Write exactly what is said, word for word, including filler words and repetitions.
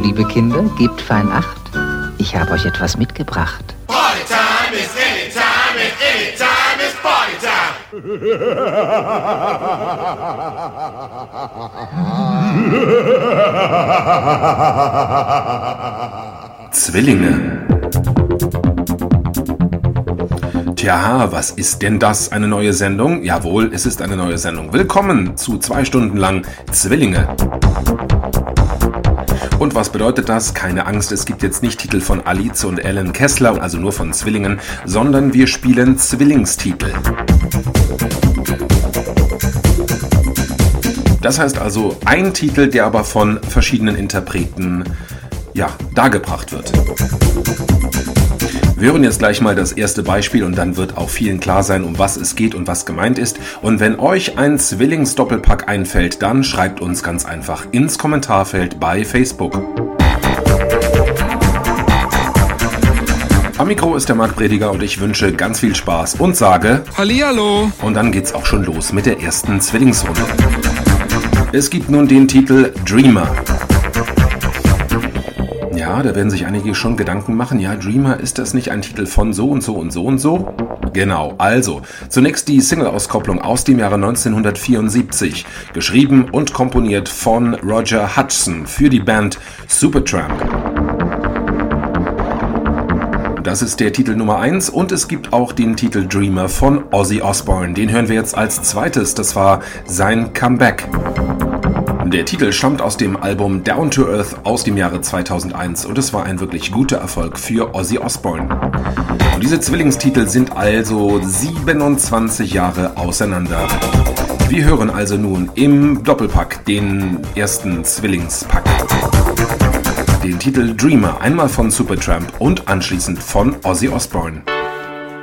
liebe Kinder, gebt fein Acht. Ich habe euch etwas mitgebracht. Partytime is anytime and anytime is partytime. Zwillinge. Tja, was ist denn das? Eine neue Sendung? Jawohl, es ist eine neue Sendung. Willkommen zu zwei Stunden lang Zwillinge. Und was bedeutet das? Keine Angst, es gibt jetzt nicht Titel von Alice und Alan Kessler, also nur von Zwillingen, sondern wir spielen Zwillingstitel. Das heißt also ein Titel, der aber von verschiedenen Interpreten, ja, dargebracht wird. Wir hören jetzt gleich mal das erste Beispiel und dann wird auch vielen klar sein, um was es geht und was gemeint ist. Und wenn euch ein Zwillingsdoppelpack einfällt, dann schreibt uns ganz einfach ins Kommentarfeld bei Facebook. Am Mikro ist der Marc Prediger und ich wünsche ganz viel Spaß und sage Hallihallo! Und dann geht's auch schon los mit der ersten Zwillingsrunde. Es gibt nun den Titel Dreamer. Ja, da werden sich einige schon Gedanken machen. Ja, Dreamer, ist das nicht ein Titel von so und so und so und so? Genau, also zunächst die Single-Auskopplung aus dem Jahre neunzehnhundertvierundsiebzig, geschrieben und komponiert von Roger Hodgson für die Band Supertramp. Das ist der Titel Nummer eins und es gibt auch den Titel Dreamer von Ozzy Osbourne. Den hören wir jetzt als zweites, das war sein Comeback. Der Titel stammt aus dem Album Down to Earth aus dem Jahre zweitausendeins und es war ein wirklich guter Erfolg für Ozzy Osbourne. Und diese Zwillingstitel sind also siebenundzwanzig Jahre auseinander. Wir hören also nun im Doppelpack den ersten Zwillingspack. Den Titel Dreamer, einmal von Supertramp und anschließend von Ozzy Osbourne.